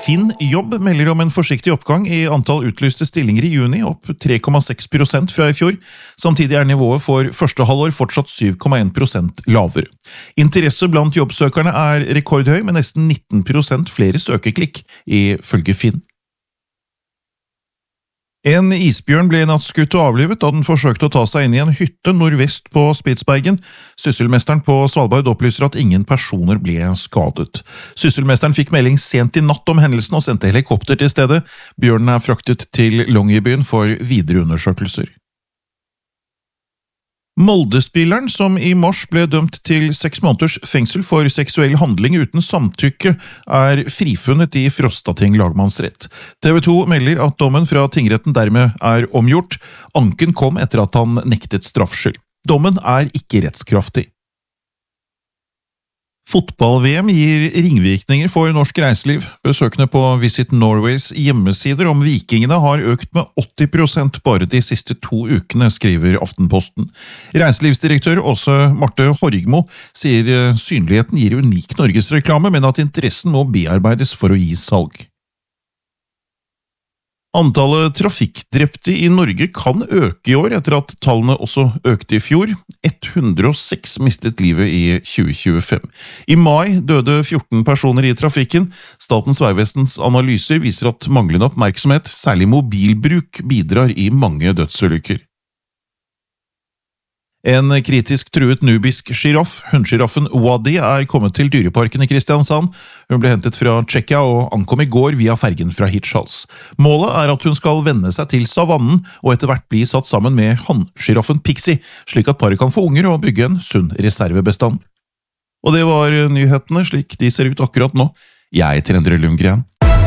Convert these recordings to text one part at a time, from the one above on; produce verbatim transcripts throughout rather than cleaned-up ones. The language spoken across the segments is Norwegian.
Finn Jobb melder om en forsiktig oppgang i antall utlyste stillinger i juni, opp tre komma seks prosent fra i fjor. Samtidig er nivået for første halvår fortsatt syv komma en prosent lavere. Interesse blant jobbsøkerne er rekordhøy, med nesten nitten prosent flere søkeklikk, ifølge Finn. En isbjørn ble i natt skutt og avlivet da den forsøkte å ta seg inn i en hytte nordvest på Spitsbergen. Sysselmesteren på Svalbard opplyser at ingen personer ble skadet. Sysselmesteren fikk melding sent i natt om hendelsen og sendte helikopter til stedet. Bjørnen er fraktet til Longyearbyen for videre undersøkelser. Molde-spilleren, som i mars ble dømt til seks måneders fengsel for seksuell handling uten samtykke, er frifunnet i Frostating lagmannsrett. T V to melder at dommen fra tingretten dermed er omgjort. Anken kom etter at han nektet straffskyld. Dommen er ikke rettskraftig. Fotball-V M gir ringvirkninger for norsk reiseliv. Besøkende på Visit Norways hjemmesider om vikingene har økt med åtti prosent bare de siste to ukene, skriver Aftenposten. Reiselivsdirektør Åse Marte Horgmo sier synligheten gir unik norgesreklame, men at interessen må bearbeides for å gi salg. Antallet trafikkdrepte i Norge kan øke i år, etter at tallene også økte i fjor. hundre og seks mistet livet i tjue tjuefem. I mai døde fjorten personer i trafikken. Statens vegvesens analyser viser at manglende oppmerksomhet, særlig mobilbruk, bidrar i mange dødsulykker. En kritisk truet nubisk giraff, hundsjiraffen Wadi, er kommet til dyreparken i Kristiansand. Hun ble hentet fra Tsjekkia og ankom i går via fergen fra Hirtshals. Målet er at hun skal venne seg til savannen og etter hvert bli satt sammen med hannsjiraffen Pixie, slik at paret kan få unger og bygge en sunn reservebestand. Og det var nyhetene slik de ser ut akkurat nå. Jeg heter Endre Lundgren.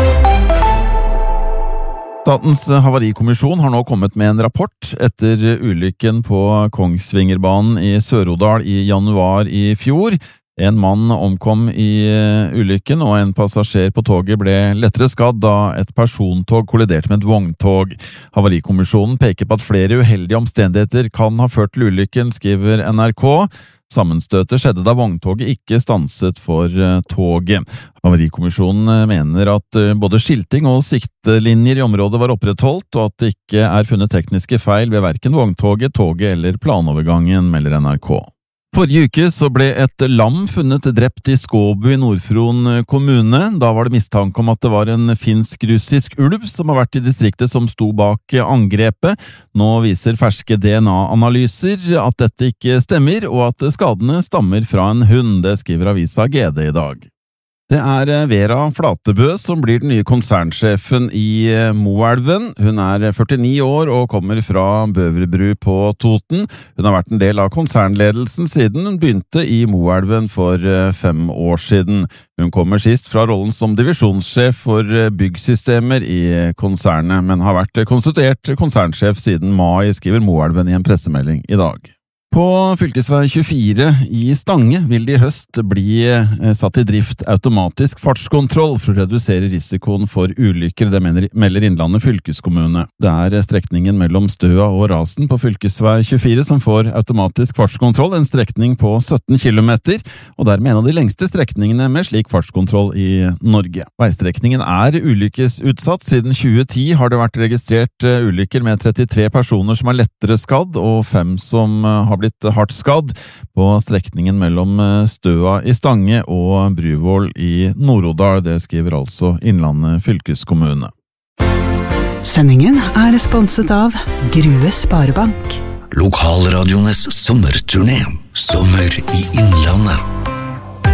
Statens havarikommisjon har nå kommet med en rapport etter ulykken på Kongsvingerbanen i Sør-Odal i januar i fjor. En mann omkom i ulykken, og en passasjer på toget ble lettere skadd da et persontog kolliderte med et vogntog. Havarikommisjonen peker på at flere uheldige omstendigheter kan ha ført til ulykken, skriver N R K. Sammenstøtet skjedde da vogntoget ikke stanset for toget. Havarikommisjonen mener at både skilting og siktelinjer i området var opprettholdt, og at det ikke er funnet tekniske feil ved hverken vogntoget, toget eller planovergangen, melder N R K. Forrige uke så ble et lam funnet drept i Skåbu i Nord-Fron kommune. Da var det mistanke om at det var en finsk-russisk ulv som har vært i distriktet som sto bak angrepet. Nå viser ferske D N A-analyser at dette ikke stemmer, og at skadene stammer fra en hund. Det skriver avisa G D i dag. Det er Vera Flatebø som blir den nye konsernsjefen i Moelven. Hun er førtini år og kommer fra Bøverbru på Toten. Hun har vært en del av konsernledelsen siden hun begynte i Moelven for fem år siden. Hun kommer sist fra rollen som divisjonssjef for byggsystemer i konsernet, men har vært konstituert konsernsjef siden mai, skriver Moelven i en pressemelding i dag. På fylkesvei tjuefire i Stange vil det i høst bli satt i drift automatisk fartskontroll for å redusere risikoen for ulykker, det melder Innlandet fylkeskommune. Det er strekningen mellom Støa og Rasen på fylkesvei tjuefire som får automatisk fartskontroll, en strekning på sytten kilometer, og dermed en av de lengste strekningene med slik fartskontroll i Norge. Veistrekningen er ulykkesutsatt. Siden tjue ti har det vært registrert ulykker med trettitre personer som er lettere skadd, og fem som har blitt hardt skadd på strekningen mellom Støa i Stange og Bruvoll i Nord-Odal. Det skriver altså Innlandet fylkeskommune. Sendingen er sponset av Grue Sparebank. Lokalradiones sommerturné. Sommer i Innlandet.